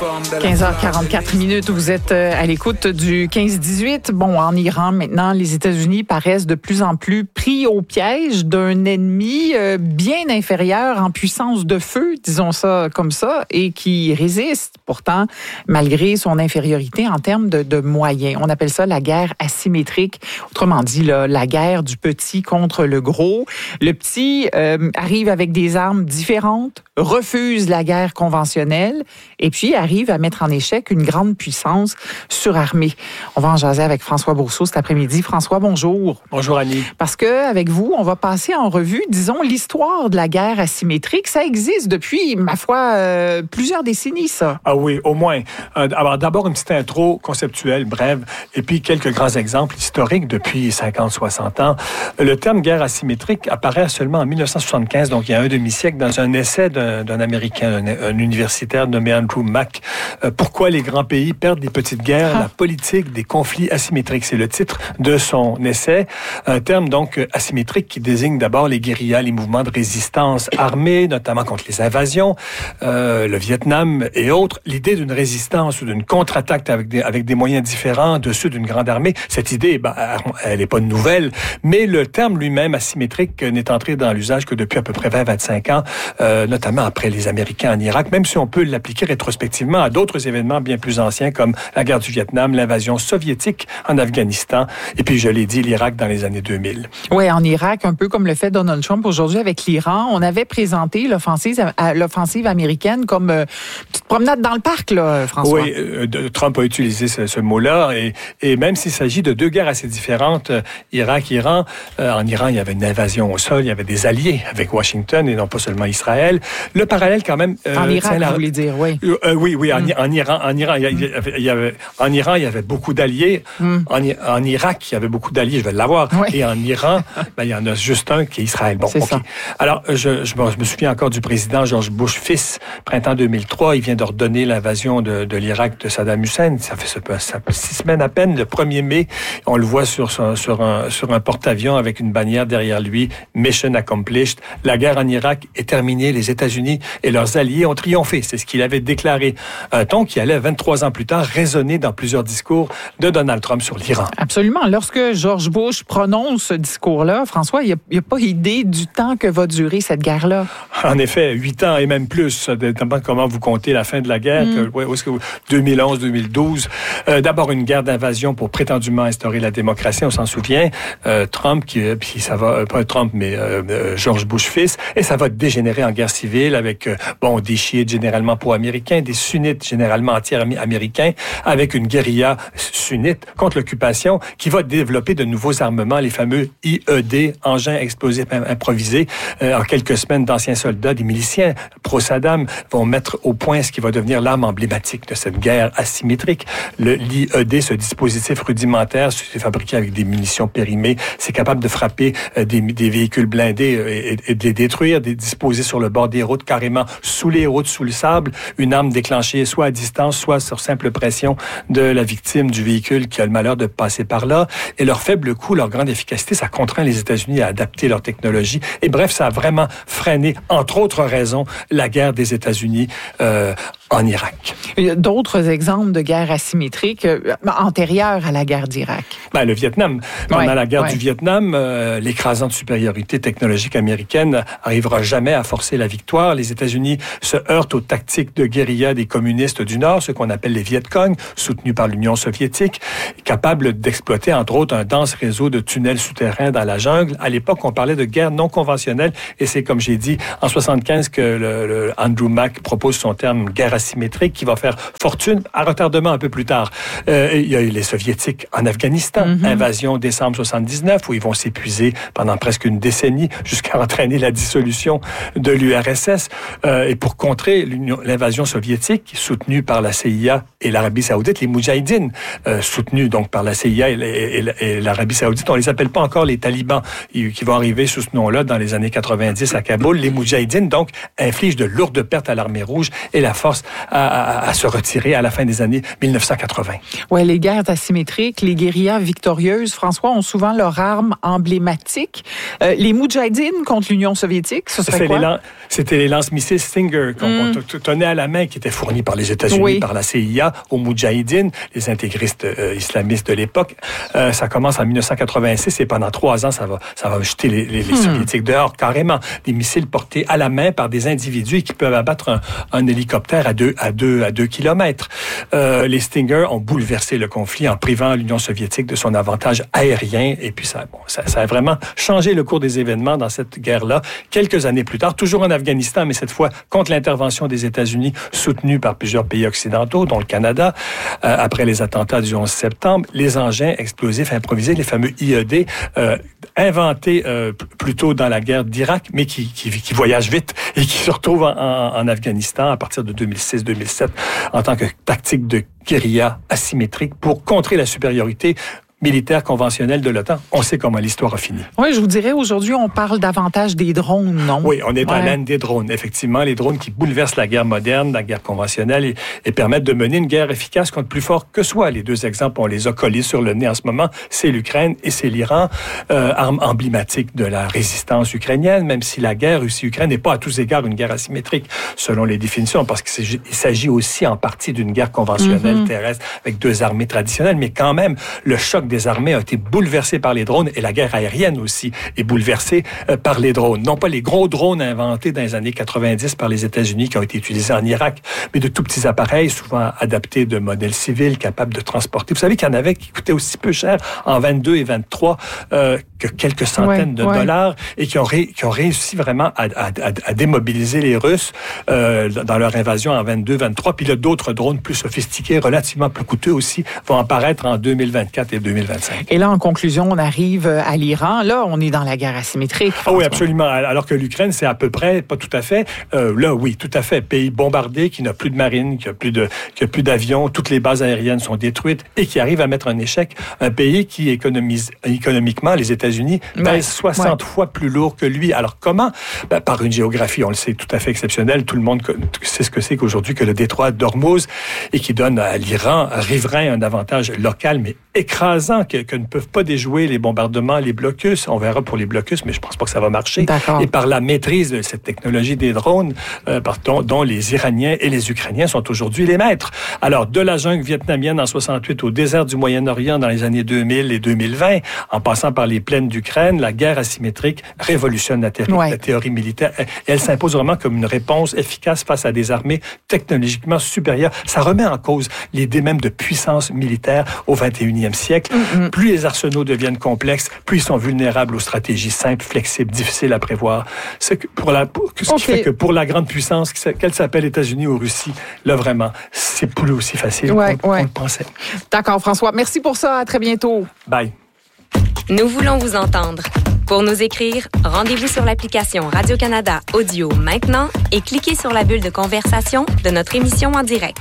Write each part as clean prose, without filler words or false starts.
15h44, vous êtes à l'écoute du 15-18. Bon, en Iran, maintenant, les États-Unis paraissent de plus en plus pris au piège d'un ennemi bien inférieur en puissance de feu, disons ça comme ça, et qui résiste pourtant malgré son infériorité en termes de moyens. On appelle ça la guerre asymétrique. Autrement dit, là, la guerre du petit contre le gros. Le petit arrive avec des armes différentes, refuse la guerre conventionnelle et puis arrive à mettre en échec une grande puissance surarmée. On va en jaser avec François Bourseau cet après-midi. François, bonjour. Bonjour Annie. Parce que avec vous, on va passer en revue, disons, l'histoire de la guerre asymétrique. Ça existe depuis, ma foi, plusieurs décennies, ça. Ah oui, au moins. Alors d'abord, une petite intro conceptuelle, brève, et puis quelques grands exemples historiques depuis 50-60 ans. Le terme guerre asymétrique apparaît seulement en 1975, donc il y a un demi-siècle, dans un essai d'un Américain, un universitaire nommé Andrew Mack. Pourquoi les grands pays perdent des petites guerres, la politique des conflits asymétriques. C'est le titre de son essai. Un terme donc asymétrique qui désigne d'abord les guérillas, les mouvements de résistance armés, notamment contre les invasions, le Vietnam et autres. L'idée d'une résistance ou d'une contre-attaque avec des moyens différents de ceux d'une grande armée, cette idée, elle n'est pas nouvelle, mais le terme lui-même asymétrique n'est entré dans l'usage que depuis à peu près 20-25 ans, notamment après les Américains en Irak, même si on peut l'appliquer rétrospectivement à d'autres événements bien plus anciens comme la guerre du Vietnam, l'invasion soviétique en Afghanistan et puis, je l'ai dit, l'Irak dans les années 2000. Oui, en Irak, un peu comme le fait Donald Trump aujourd'hui avec l'Iran, on avait présenté l'offensive américaine comme une petite promenade dans le parc, là, François. Oui, Trump a utilisé ce mot-là et même s'il s'agit de deux guerres assez différentes, Irak-Iran, en Iran, il y avait une invasion au sol, il y avait des alliés avec Washington et non pas seulement Israël. Le parallèle quand même... en Irak, vous voulez dire, oui. Oui, en Iran, il y avait beaucoup d'alliés. En Irak, il y avait beaucoup d'alliés, je vais l'avoir. Oui. Et en Iran, il y en a juste un qui est Israël. Bon, c'est ça. Alors, je me souviens encore du président George Bush fils, printemps 2003. Il vient d'ordonner l'invasion de l'Irak de Saddam Hussein. Ça fait 6 semaines à peine, le 1er mai. On le voit sur un porte-avions avec une bannière derrière lui. Mission accomplished. La guerre en Irak est terminée. Les États-Unis et leurs alliés ont triomphé. C'est ce qu'il avait déclaré. Un ton qui allait 23 ans plus tard résonner dans plusieurs discours de Donald Trump sur l'Iran. Absolument. Lorsque George Bush prononce ce discours-là, François, il n'y a pas idée du temps que va durer cette guerre-là. En effet, 8 ans et même plus. Ça dépend comment vous comptez la fin de la guerre. 2011-2012. D'abord, une guerre d'invasion pour prétendument instaurer la démocratie. On s'en souvient. Trump, George Bush fils. Et ça va dégénérer en guerre civile avec des chiites généralement pro-américains, des sunnites généralement anti-américains, avec une guérilla sunnite contre l'occupation qui va développer de nouveaux armements, les fameux IED, engins explosifs improvisés. En quelques semaines, d'anciens soldats, des miliciens pro-Saddam vont mettre au point ce qui va devenir l'arme emblématique de cette guerre asymétrique. L'IED, ce dispositif rudimentaire, c'est fabriqué avec des munitions périmées. C'est capable de frapper des véhicules blindés et de les détruire, de disposer sur le bord des routes, carrément sous les routes, sous le sable. Une arme déclenchée soit à distance, soit sur simple pression de la victime du véhicule qui a le malheur de passer par là. Et leur faible coût, leur grande efficacité, ça contraint les États-Unis à adapter leur technologie. Et bref, ça a vraiment freiné, entre autres raisons, la guerre des États-Unis en Irak. Il y a d'autres exemples de guerre asymétrique antérieures à la guerre d'Irak. Le Vietnam. Pendant la guerre du Vietnam, l'écrasante supériorité technologique américaine n'arrivera jamais à forcer la victoire. Les États-Unis se heurtent aux tactiques de guérilla des communistes du Nord, ce qu'on appelle les Viet Cong, soutenus par l'Union soviétique, capables d'exploiter, entre autres, un dense réseau de tunnels souterrains dans la jungle. À l'époque, on parlait de guerre non conventionnelle, et c'est, comme j'ai dit, en 1975 que Andrew Mack propose son terme guerre asymétrique, qui va faire fortune à retardement un peu plus tard. Il y a eu les Soviétiques en Afghanistan, invasion décembre 79, où ils vont s'épuiser pendant presque une décennie, jusqu'à entraîner la dissolution de l'URSS. Et pour contrer l'invasion soviétique, soutenue par la CIA et l'Arabie saoudite, les Moudjahidines, soutenus donc par la CIA et l'Arabie saoudite, on les appelle pas encore les talibans, qui vont arriver sous ce nom-là dans les années 90 à Kaboul. Les Moudjahidines, donc, infligent de lourdes pertes à l'armée rouge et la force à se retirer à la fin des années 1980. Oui, les guerres asymétriques, les guérillas victorieuses, François, ont souvent leur arme emblématique. Les Moudjahidines contre l'Union soviétique, ce serait quoi? C'était les lance-missiles Stinger qu'on tenait à la main, qui étaient fournis par les États-Unis, par la CIA, aux Moudjahidines, les intégristes islamistes de l'époque. Ça commence en 1986 et pendant 3 ans, ça va jeter les Soviétiques dehors, carrément. Des missiles portés à la main par des individus qui peuvent abattre un hélicoptère à 2 kilomètres. Les Stinger ont bouleversé le conflit en privant l'Union soviétique de son avantage aérien. Et puis ça a vraiment changé le cours des événements dans cette guerre-là. Quelques années plus tard, toujours en Afghanistan, mais cette fois contre l'intervention des États-Unis, soutenue par plusieurs pays occidentaux, dont le Canada, après les attentats du 11 septembre, les engins explosifs improvisés, les fameux IED, inventés plutôt dans la guerre d'Irak, mais qui voyagent vite et qui se retrouvent en Afghanistan à partir de 2006-2007 en tant que tactique de guérilla asymétrique pour contrer la supériorité militaire conventionnelle de l'OTAN. On sait comment l'histoire a fini. Oui, je vous dirais, aujourd'hui, on parle davantage des drones, non? Oui, on est dans l'âne des drones. Effectivement, les drones qui bouleversent la guerre moderne, la guerre conventionnelle et permettent de mener une guerre efficace contre plus fort que soi. Les 2 exemples, on les a collés sur le nez en ce moment. C'est l'Ukraine et c'est l'Iran, arme emblématique de la résistance ukrainienne, même si la guerre Russie-Ukraine n'est pas à tous égards une guerre asymétrique, selon les définitions, parce qu'il s'agit aussi en partie d'une guerre conventionnelle terrestre avec 2 armées traditionnelles, mais quand même, le choc des armées a été bouleversé par les drones et la guerre aérienne aussi est bouleversée par les drones. Non pas les gros drones inventés dans les années 90 par les États-Unis qui ont été utilisés en Irak, mais de tout petits appareils, souvent adaptés de modèles civils, capables de transporter. Vous savez qu'il y en avait qui coûtaient aussi peu cher en 22 et 23 que quelques centaines de dollars et qui ont réussi vraiment à démobiliser les Russes dans leur invasion en 22-23. Puis là, d'autres drones plus sophistiqués, relativement plus coûteux aussi, vont apparaître en 2024 et 2025. Et là, en conclusion, on arrive à l'Iran. Là, on est dans la guerre asymétrique. Ah oui, absolument. Alors que l'Ukraine, c'est à peu près, pas tout à fait. Là, oui, tout à fait. Pays bombardé, qui n'a plus de marine, qui a plus d'avions, toutes les bases aériennes sont détruites et qui arrive à mettre en échec un pays qui économiquement, les États-Unis, pèse 60 fois plus lourd que lui. Alors comment? Par une géographie, on le sait, tout à fait exceptionnelle. Tout le monde sait ce que c'est qu'aujourd'hui que le détroit d'Ormuz et qui donne à l'Iran riverain un avantage local, mais écrasant que ne peuvent pas déjouer les bombardements, les blocus. On verra pour les blocus, mais je pense pas que ça va marcher. D'accord. Et par la maîtrise de cette technologie des drones, dont les Iraniens et les Ukrainiens sont aujourd'hui les maîtres. Alors, de la jungle vietnamienne en 68 au désert du Moyen-Orient dans les années 2000 et 2020, en passant par les plaines d'Ukraine, la guerre asymétrique révolutionne la théorie militaire. Et elle s'impose vraiment comme une réponse efficace face à des armées technologiquement supérieures. Ça remet en cause l'idée même de puissance militaire au 21e siècle. Plus les arsenaux deviennent complexes, plus ils sont vulnérables aux stratégies simples, flexibles, difficiles à prévoir. Ce qui fait que pour la grande puissance, qu'elle s'appelle États-Unis ou Russie, là vraiment, c'est plus aussi facile qu'on le pensait. D'accord, François. Merci pour ça. À très bientôt. Bye. Nous voulons vous entendre. Pour nous écrire, rendez-vous sur l'application Radio-Canada Audio maintenant et cliquez sur la bulle de conversation de notre émission en direct.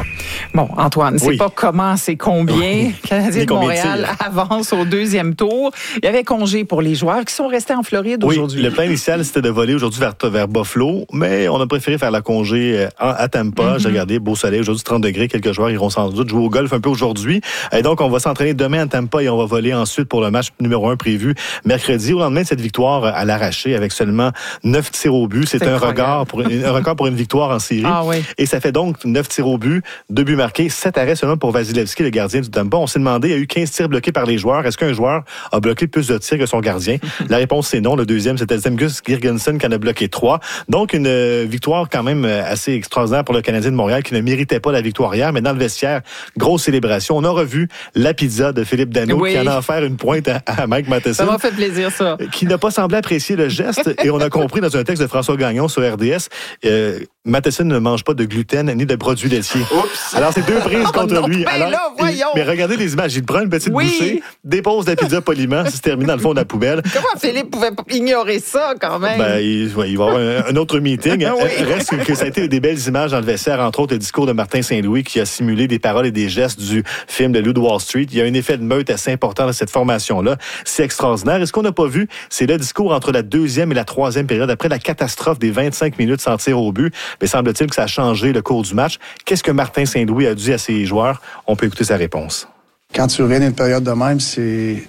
Bon, Antoine, c'est pas comment, c'est combien. Canadien de Montréal avance au 2e tour. Il y avait congé pour les joueurs qui sont restés en Floride aujourd'hui. Le plan initial, c'était de voler aujourd'hui vers Buffalo, mais on a préféré faire la congé à Tampa. J'ai regardé, beau soleil, aujourd'hui 30 degrés. Quelques joueurs iront sans doute jouer au golf un peu aujourd'hui. Et donc, on va s'entraîner demain à Tampa et on va voler ensuite pour le match numéro 1 prévu mercredi. Au lendemain de cette victoire à l'arraché avec seulement 9 tirs au but. C'est un record pour une victoire en série. Ah, oui. Et ça fait donc 9 tirs au but, 2 buts marqués, 7 arrêts seulement pour Vasilevski, le gardien du Tampa. On s'est demandé, il y a eu 15 tirs bloqués par les joueurs. Est-ce qu'un joueur a bloqué plus de tirs que son gardien? La réponse, c'est non. Le deuxième, c'était Zemgus Girgensson qui en a bloqué 3. Donc, une victoire quand même assez extraordinaire pour le Canadien de Montréal qui ne méritait pas la victoire hier. Mais dans le vestiaire, grosse célébration. On a revu la pizza de Philippe Danault qui en a offert une pointe à Mike Matheson. Ça m'a fait plaisir, ça. Qui n'a pas semblé apprécier le geste. Et on a compris dans un texte de François Gagnon sur RDS, Matheson ne mange pas de gluten ni de produits laitiers. Oups. Alors, c'est 2 prises contre lui. Alors, là, voyons. Mais regardez les images. Il prend une petite bouchée, dépose la pizza poliment, ça se termine dans le fond de la poubelle. Comment Philippe pouvait ignorer ça, quand même? Il va y avoir un autre meeting. Reste que ça a été des belles images dans le vestiaire, entre autres le discours de Martin Saint-Louis qui a simulé des paroles et des gestes du film de Loup de Wall Street. Il y a un effet de meute assez important dans cette formation-là. C'est extraordinaire. Et ce qu'on n'a pas vu, c'est le discours entre la 2e et la 3e période, après la catastrophe des 25 minutes sans tir au but. Mais semble-t-il que ça a changé le cours du match. Qu'est-ce que Martin Saint-Louis a dit à ses joueurs? On peut écouter sa réponse. Quand tu reviens d'une période de même, c'est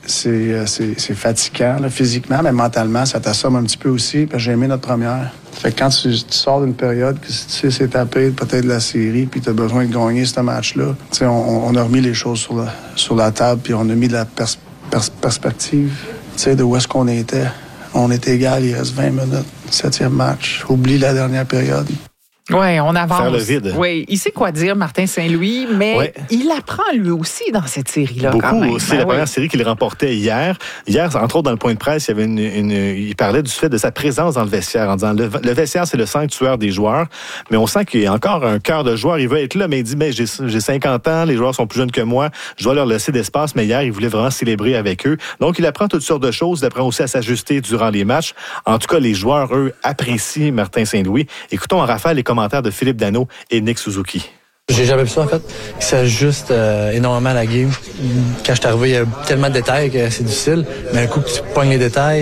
fatigant là, physiquement, mais mentalement, ça t'assomme un petit peu aussi. Parce que j'ai aimé notre première. Fait que quand tu sors d'une période que tu sais c'est tapé peut-être de la série, puis tu as besoin de gagner ce match-là, on a remis les choses sur la table, puis on a mis de la perspective, de où est-ce qu'on était. On était égal, il reste 20 minutes, 7e match. Oublie la dernière période. Oui, on avance. Faire le vide. Oui, il sait quoi dire, Martin Saint-Louis, mais il apprend lui aussi dans cette série-là. Beaucoup. Quand même. C'est la première série qu'il remportait hier. Hier, entre autres, dans le point de presse, il y avait il parlait du fait de sa présence dans le vestiaire en disant le vestiaire, c'est le sanctuaire des joueurs, mais on sent qu'il y a encore un cœur de joueur. Il veut être là, mais il dit j'ai 50 ans, les joueurs sont plus jeunes que moi, je dois leur laisser d'espace, mais hier, il voulait vraiment célébrer avec eux. Donc, il apprend toutes sortes de choses, il apprend aussi à s'ajuster durant les matchs. En tout cas, les joueurs, eux, apprécient Martin Saint-Louis. Écoutons en rafale les commentaires de Philippe Danault et Nick Suzuki. J'ai jamais vu ça, en fait. Il s'ajuste énormément à la game. Quand je suis arrivé, il y a tellement de détails que c'est difficile. Mais un coup que tu pognes les détails,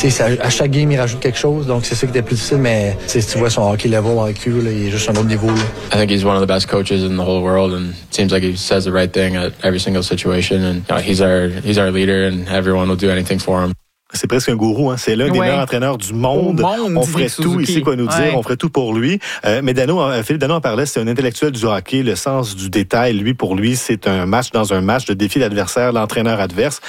à chaque game, il rajoute quelque chose. Donc, c'est ça qui était plus difficile. Mais tu vois son hockey level avec lui, là, il est juste à un autre niveau. Là. I think he's one of the best coaches in the whole world. And it seems like he says the right thing at every single situation. And he's our leader and everyone will do anything for him. C'est presque un gourou, hein. C'est l'un des meilleurs entraîneurs du monde. On ferait tout, il sait quoi nous dire, on ferait tout pour lui. Mais Philippe Danault en parlait, c'est un intellectuel du hockey, le sens du détail. Pour lui, c'est un match dans un match de défi l'adversaire, l'entraîneur adverse.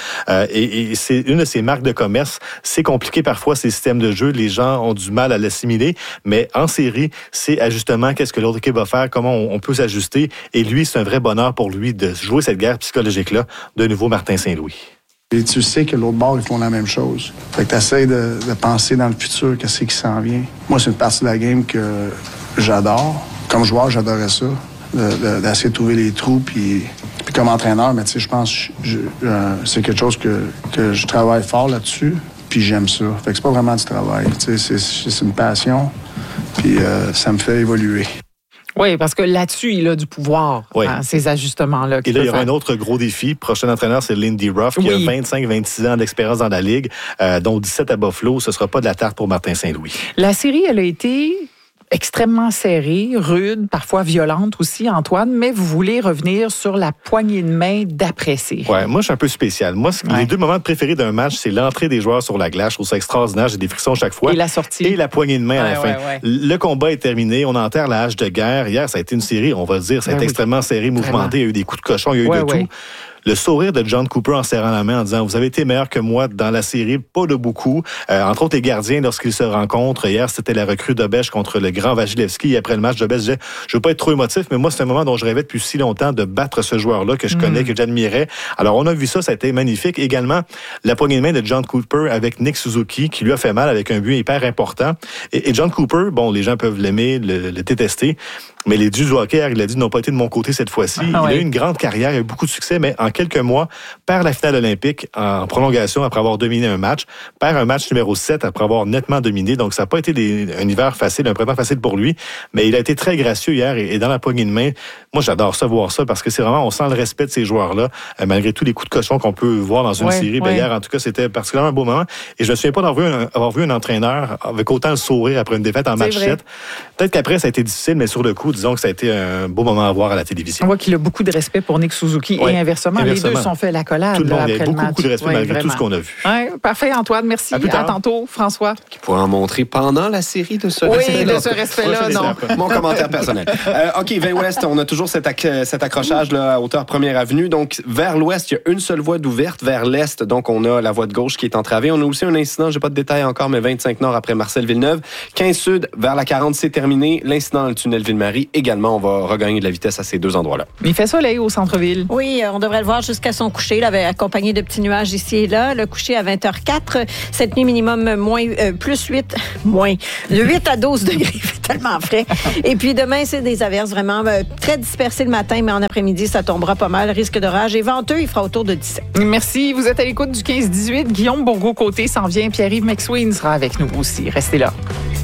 Et c'est une de ses marques de commerce. C'est compliqué parfois, ces systèmes de jeu. Les gens ont du mal à l'assimiler. Mais en série, c'est ajustement, qu'est-ce que l'autre équipe va faire, comment on peut s'ajuster. Et lui, c'est un vrai bonheur pour lui de jouer cette guerre psychologique-là. De nouveau, Martin Saint-Louis. Et tu sais que l'autre bord, ils font la même chose. Fait que tu essaies de penser dans le futur, qu'est-ce qui s'en vient. Moi, c'est une partie de la game que j'adore. Comme joueur, j'adorais ça. D'essayer de trouver les trous. Puis comme entraîneur, mais tu sais, je pense c'est quelque chose que je travaille fort là-dessus. Puis j'aime ça. Fait que c'est pas vraiment du travail. Tu sais, c'est une passion. Puis ça me fait évoluer. Oui, parce que là-dessus, il a du pouvoir, ces ajustements-là. Et là, il y aura un autre gros défi. Prochain entraîneur, c'est Lindy Ruff, qui a 25-26 ans d'expérience dans la Ligue, dont 17 à Buffalo. Ce ne sera pas de la tarte pour Martin Saint-Louis. La série, elle a été extrêmement serrée, rude, parfois violente aussi, Antoine, mais vous voulez revenir sur la poignée de main d'après-série. Oui, moi, je suis un peu spécial. Moi, les deux moments préférés d'un match, c'est l'entrée des joueurs sur la glace. Je trouve ça extraordinaire. J'ai des frissons chaque fois. Et la sortie. Et la poignée de main à la fin. Le combat est terminé. On enterre la hache de guerre. Hier, ça a été une série, on va dire, ça a été extrêmement serré, mouvementé. Il y a eu des coups de cochon, il y a eu de tout. Le sourire de John Cooper en serrant la main en disant « Vous avez été meilleur que moi dans la série, pas de beaucoup. » Entre autres, les gardiens, lorsqu'ils se rencontrent, hier, c'était la recrue d'Obèche contre le grand Vasilevski. Et après le match, d'Obèche disait « Je veux pas être trop émotif, mais moi, c'est un moment dont je rêvais depuis si longtemps de battre ce joueur-là que je connais, que j'admirais. » Alors, on a vu ça a été magnifique. Également, la poignée de main de John Cooper avec Nick Suzuki, qui lui a fait mal avec un but hyper important. Et John Cooper, bon, les gens peuvent l'aimer, le détester, mais les dieux du hockey, il a dit, n'ont pas été de mon côté cette fois-ci. Il a eu une grande carrière, il a eu beaucoup de succès, mais en quelques mois, perd la finale olympique en prolongation après avoir dominé un match, perd un match numéro 7 après avoir nettement dominé. Donc, ça n'a pas été un hiver facile, un printemps facile pour lui, mais il a été très gracieux hier et dans la poignée de main. Moi, j'adore ça, voir ça, parce que c'est vraiment, on sent le respect de ces joueurs-là, malgré tous les coups de cochon qu'on peut voir dans une série. Ben, hier, en tout cas, c'était particulièrement un beau moment. Et je me souviens pas d'avoir vu un entraîneur avec autant le sourire après une défaite en match 7. Peut-être qu'après, ça a été difficile, mais sur le coup, disons que ça a été un beau moment à voir à la télévision. On voit qu'il a beaucoup de respect pour Nick Suzuki et inversement. Les deux sont fait la collade. Tout le monde après a beaucoup de respect malgré tout ce qu'on a vu. Parfait, Antoine. Merci. À tantôt, François. Qui pourra en montrer pendant la série de ce respect-là. Oui, de ce respect-là, non. Mon commentaire personnel. OK, 20 Ouest, on a toujours cet accrochage là, à hauteur 1er Avenue. Donc, vers l'ouest, il y a une seule voie d'ouverte. Vers l'est, donc, on a la voie de gauche qui est entravée. On a aussi un incident, j'ai pas de détails encore, mais 25 Nord après Marcel-Villeneuve. 15 Sud, vers la 40, c'est terminé. L'incident dans le tunnel Ville-Marie, également, on va regagner de la vitesse à ces deux endroits-là. Il fait soleil au centre-ville. Oui, on devrait le voir jusqu'à son coucher. Il avait accompagné de petits nuages ici et là. Le coucher à 20h04. Cette nuit, minimum plus 8, moins. De 8 à 12 degrés. Il fait tellement frais. Et puis demain, c'est des averses vraiment très dispersées le matin, mais en après-midi, ça tombera pas mal. Risque d'orage et venteux, il fera autour de 17. Merci. Vous êtes à l'écoute du 15-18. Guillaume Bourgault-Côté s'en vient. Pierre-Yves McSween sera avec nous aussi. Restez là.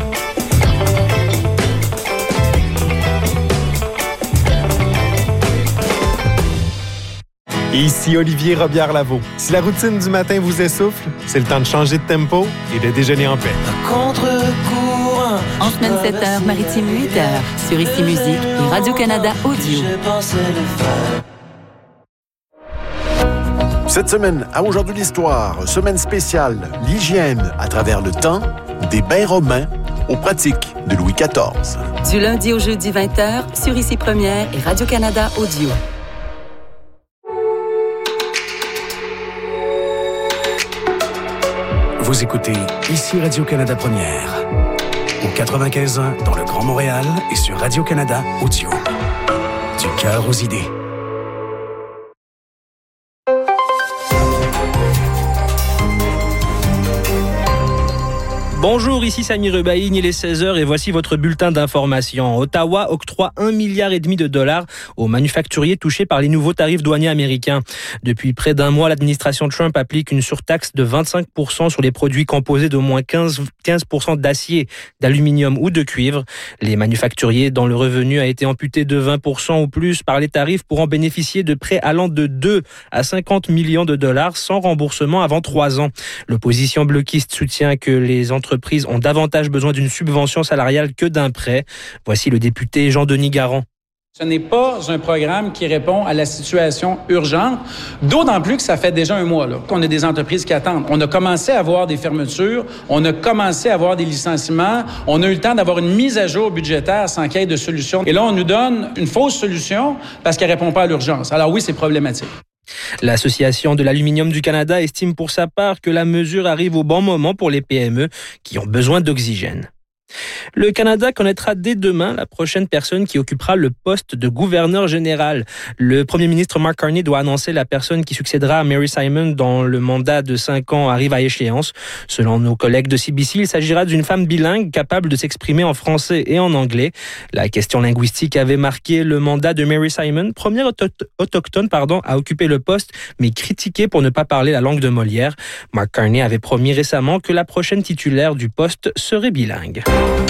Ici Olivier Robillard-Lavaux. Si la routine du matin vous essouffle, c'est le temps de changer de tempo et de déjeuner en paix. Contre-courant, En semaine 7h, Maritime 8h, sur Ici Musique et Radio-Canada Audio. Cette semaine, à Aujourd'hui l'Histoire, semaine spéciale, l'hygiène à travers le temps, des bains romains aux pratiques de Louis XIV. Du lundi au jeudi 20h, sur Ici Première et Radio-Canada Audio. Vous écoutez Ici Radio-Canada Première, au 95.1 dans le Grand Montréal et sur Radio-Canada Audio. Du cœur aux idées. Bonjour, ici Samy Rebaïgne, il est 16h et voici votre bulletin d'information. Ottawa octroie 1,5 milliard de dollars aux manufacturiers touchés par les nouveaux tarifs douaniers américains. Depuis près d'un mois, l'administration Trump applique une surtaxe de 25% sur les produits composés d'au moins 15% d'acier, d'aluminium ou de cuivre. Les manufacturiers dont le revenu a été amputé de 20% ou plus par les tarifs pourront bénéficier de prêts allant de 2 à 50 millions de dollars sans remboursement avant 3 ans. L'opposition bloquiste soutient que les entreprises ont davantage besoin d'une subvention salariale que d'un prêt. Voici le député Jean-Denis Garand. Ce n'est pas un programme qui répond à la situation urgente, d'autant plus que ça fait déjà un mois qu'on a des entreprises qui attendent. On a commencé à avoir des fermetures, on a commencé à avoir des licenciements, on a eu le temps d'avoir une mise à jour budgétaire sans qu'il y ait de solution. Et là, on nous donne une fausse solution parce qu'elle ne répond pas à l'urgence. Alors oui, c'est problématique. L'Association de l'aluminium du Canada estime pour sa part que la mesure arrive au bon moment pour les PME qui ont besoin d'oxygène. Le Canada connaîtra dès demain la prochaine personne qui occupera le poste de gouverneur général. Le premier ministre Mark Carney doit annoncer la personne qui succédera à Mary Simon dont le mandat de 5 ans arrive à échéance. Selon nos collègues de CBC, il s'agira d'une femme bilingue capable de s'exprimer en français et en anglais. La question linguistique avait marqué le mandat de Mary Simon, première autochtone à occuper le poste, mais critiquée pour ne pas parler la langue de Molière. Mark Carney avait promis récemment que la prochaine titulaire du poste serait bilingue.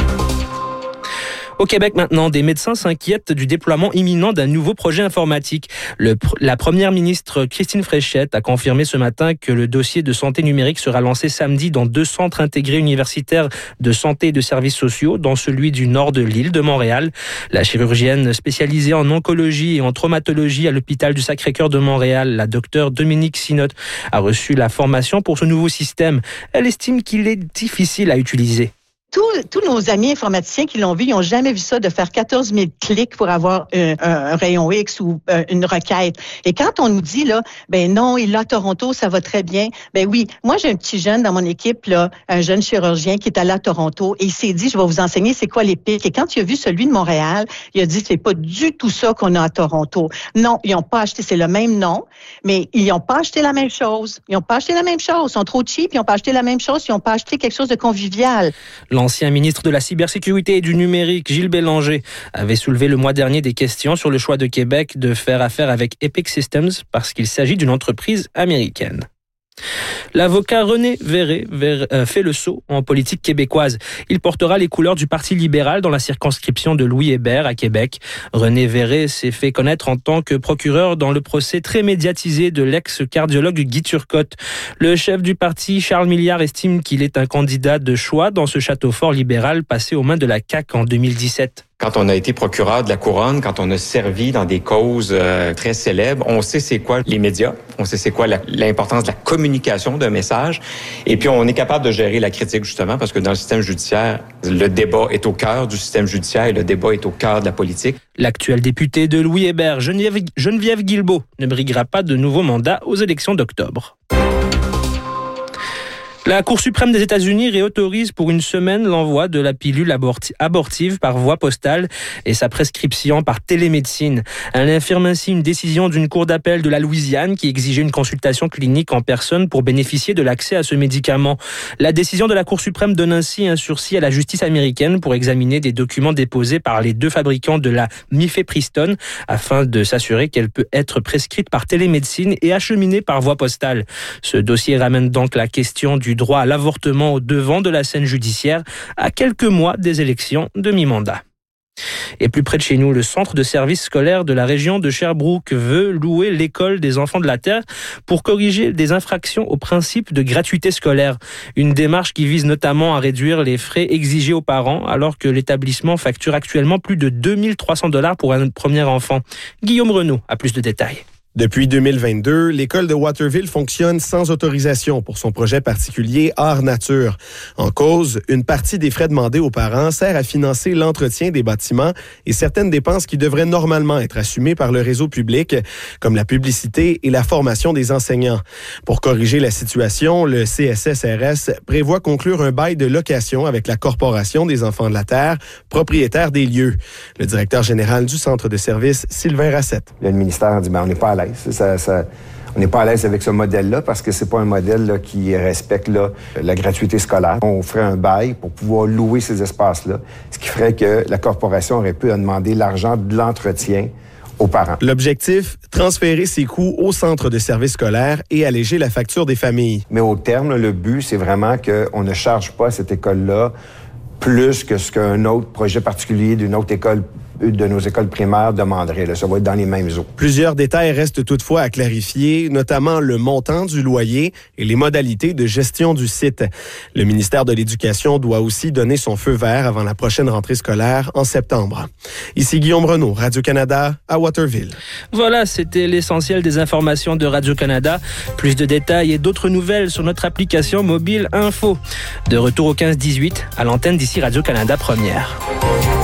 Au Québec maintenant, des médecins s'inquiètent du déploiement imminent d'un nouveau projet informatique. La première ministre Christine Fréchette a confirmé ce matin que le dossier de santé numérique sera lancé samedi dans 2 centres intégrés universitaires de santé et de services sociaux, dont celui du nord de l'île de Montréal. La chirurgienne spécialisée en oncologie et en traumatologie à l'hôpital du Sacré-Cœur de Montréal, la docteure Dominique Sinotte, a reçu la formation pour ce nouveau système. Elle estime qu'il est difficile à utiliser. Tous nos amis informaticiens qui l'ont vu, ils n'ont jamais vu ça, de faire 14 000 clics pour avoir un rayon X ou une requête. Et quand on nous dit, là, ben non, il est à Toronto, ça va très bien. Ben oui, moi, j'ai un petit jeune dans mon équipe, là, un jeune chirurgien qui est allé à Toronto et il s'est dit, je vais vous enseigner c'est quoi les pics. Et quand il a vu celui de Montréal, il a dit, c'est pas du tout ça qu'on a à Toronto. Non, ils n'ont pas acheté, c'est le même nom, mais ils n'ont pas acheté la même chose. Ils sont trop cheap, ils n'ont pas acheté la même chose, ils n'ont pas acheté quelque chose de convivial. L'ancien ministre de la cybersécurité et du numérique, Gilles Bélanger, avait soulevé le mois dernier des questions sur le choix de Québec de faire affaire avec Epic Systems parce qu'il s'agit d'une entreprise américaine. L'avocat René Verret fait le saut en politique québécoise. Il portera les couleurs du Parti libéral dans la circonscription de Louis-Hébert à Québec. René Verret s'est fait connaître en tant que procureur dans le procès très médiatisé de l'ex-cardiologue Guy Turcotte. Le chef du parti, Charles Milliard, estime qu'il est un candidat de choix dans ce château fort libéral passé aux mains de la CAQ en 2017. Quand on a été procureur de la Couronne, quand on a servi dans des causes très célèbres, on sait c'est quoi les médias, on sait c'est quoi l'importance de la communication d'un message, et puis on est capable de gérer la critique justement parce que dans le système judiciaire, le débat est au cœur du système judiciaire et le débat est au cœur de la politique. L'actuel député de Louis-Hébert, Geneviève Guilbeault, ne briguera pas de nouveau mandat aux élections d'octobre. La Cour suprême des États-Unis réautorise pour une semaine l'envoi de la pilule abortive par voie postale et sa prescription par télémédecine. Elle infirme ainsi une décision d'une cour d'appel de la Louisiane qui exigeait une consultation clinique en personne pour bénéficier de l'accès à ce médicament. La décision de la Cour suprême donne ainsi un sursis à la justice américaine pour examiner des documents déposés par les 2 fabricants de la mifepristone afin de s'assurer qu'elle peut être prescrite par télémédecine et acheminée par voie postale. Ce dossier ramène donc la question du droit à l'avortement au devant de la scène judiciaire à quelques mois des élections de mi-mandat. Et plus près de chez nous, le centre de service scolaire de la région de Sherbrooke veut louer l'école des enfants de la Terre pour corriger des infractions au principe de gratuité scolaire. Une démarche qui vise notamment à réduire les frais exigés aux parents alors que l'établissement facture actuellement plus de 2300 $ pour un premier enfant. Guillaume Renaud a plus de détails. Depuis 2022, l'école de Waterville fonctionne sans autorisation pour son projet particulier Art Nature. En cause, une partie des frais demandés aux parents sert à financer l'entretien des bâtiments et certaines dépenses qui devraient normalement être assumées par le réseau public, comme la publicité et la formation des enseignants. Pour corriger la situation, le CSSRS prévoit conclure un bail de location avec la Corporation des enfants de la Terre, propriétaire des lieux. Le directeur général du centre de service, Sylvain Rassette. Le ministère a dit, on n'est pas à l'aise. On n'est pas à l'aise avec ce modèle-là parce que c'est pas un modèle là, qui respecte là, la gratuité scolaire. On ferait un bail pour pouvoir louer ces espaces-là, ce qui ferait que la corporation aurait pu demander l'argent de l'entretien aux parents. L'objectif, transférer ces coûts au centre de service scolaire et alléger la facture des familles. Mais au terme, le but, c'est vraiment qu'on ne charge pas cette école-là plus que ce qu'un autre projet particulier d'une autre école de nos écoles primaires demanderait. Là. Ça va être dans les mêmes eaux. Plusieurs détails restent toutefois à clarifier, notamment le montant du loyer et les modalités de gestion du site. Le ministère de l'Éducation doit aussi donner son feu vert avant la prochaine rentrée scolaire en septembre. Ici Guillaume Renaud, Radio-Canada à Waterville. Voilà, c'était l'essentiel des informations de Radio-Canada. Plus de détails et d'autres nouvelles sur notre application mobile Info. De retour au 15-18 à l'antenne d'ici Radio-Canada Première.